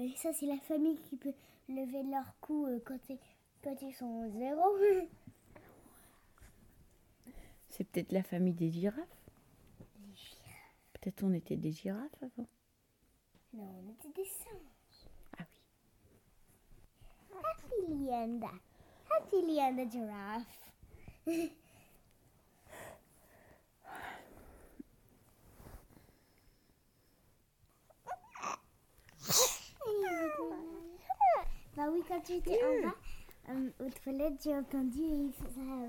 ça, c'est la famille qui peut lever leur cou quand ils sont 0. C'est peut-être la famille des girafes. Peut-être on était des girafes avant. Non, on était des singes. Ah oui. Happy Lianda giraffe. Bah oui, quand tu étais en bas, aux toilettes, j'ai entendu et il faisait...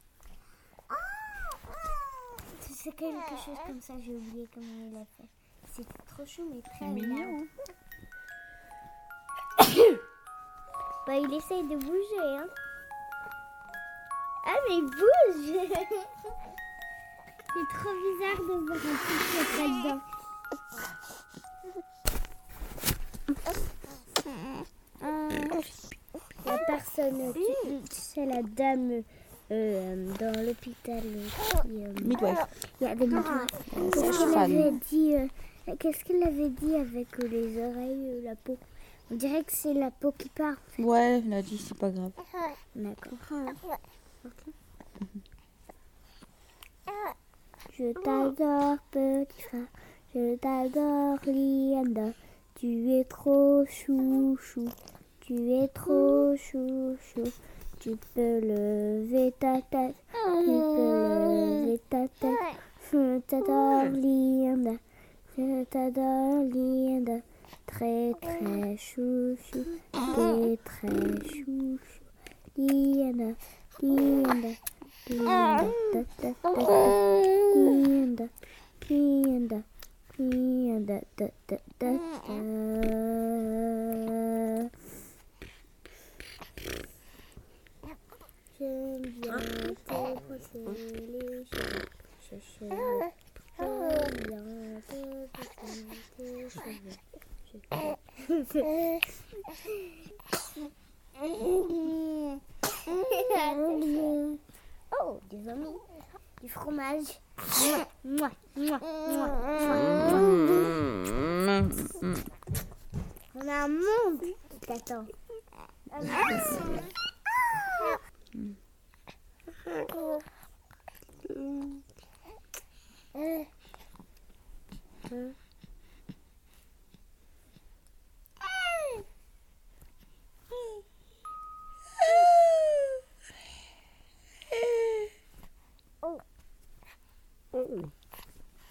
C'est quelque chose comme ça, j'ai oublié comment il a fait. C'était trop chou, mais très mignon. Bah, il essaye de bouger, hein. Ah, mais il bouge. C'est trop bizarre de voir un petit chien là-dedans. La personne, c'est la dame dans l'hôpital qui... Midwife. Il y a des midwives. Qu'est-ce qu'elle avait dit avec les oreilles, la peau? On dirait que c'est la peau qui part. En fait. Ouais, elle a dit c'est pas grave. D'accord. Okay. Je t'adore, petit frère. Je t'adore, Lianda. Tu es trop chouchou. Tu es trop chouchou. Tu peux lever ta tête. Tu peux lever ta tête. Je t'adore, Lianda. Je t'adore, Lianda. Très très chouchou. T'es très chouchou. Lianda. Lianda. Lianda. Lianda. Lianda. Lianda. J'aime bien te brosser les cheveux. J'aime bien te brosser les cheveux. Oh, des amis, du fromage. Mouah, mouah, mouah, mouah. On a un monde qui t'attend.